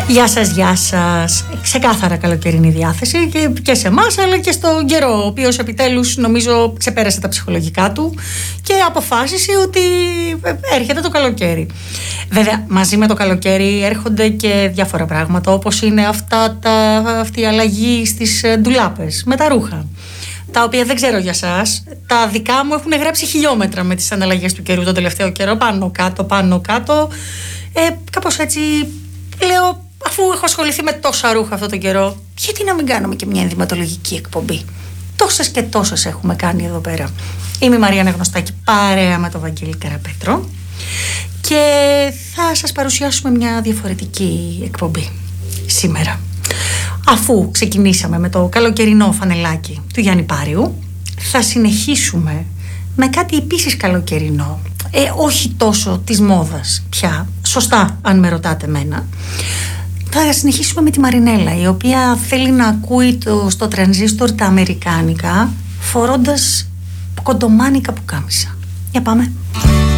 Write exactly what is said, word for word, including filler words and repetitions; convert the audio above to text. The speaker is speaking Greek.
Γεια σας, γεια σας. Ξεκάθαρα καλοκαιρινή διάθεση και, και σε εμάς αλλά και στον καιρό, ο οποίος επιτέλους νομίζω ξεπέρασε τα ψυχολογικά του και αποφάσισε ότι έρχεται το καλοκαίρι. Βέβαια, μαζί με το καλοκαίρι έρχονται και διάφορα πράγματα, όπως είναι αυτά τα, αυτή η αλλαγή στις ντουλάπες με τα ρούχα, τα οποία δεν ξέρω για σας, τα δικά μου έχουν γράψει χιλιόμετρα με τις αναλλαγές του καιρού τον τελευταίο καιρό, πάνω κάτω, πάνω κάτω. Ε, κάπως έτσι λέω, αφού έχω ασχοληθεί με τόσα ρούχα αυτό τον καιρό, γιατί να μην κάνουμε και μια ενδυματολογική εκπομπή? Τόσες και τόσες έχουμε κάνει εδώ πέρα. Είμαι η Μαριάννα Γνωστάκη, παρέα με τον Βαγγέλη Καραπέτρο, και θα σας παρουσιάσουμε μια διαφορετική εκπομπή σήμερα. Αφού ξεκινήσαμε με το καλοκαιρινό φανελάκι του Γιάννη Πάριου, θα συνεχίσουμε με κάτι επίσης καλοκαιρινό, ε, όχι τόσο της μόδας πια, σωστά αν με ρωτάτε εμένα. Θα συνεχίσουμε με τη Μαρινέλα, η οποία θέλει να ακούει το, στο τρανζίστορ τα αμερικάνικα, φορώντας κοντομάνικα πουκάμισα. Για πάμε.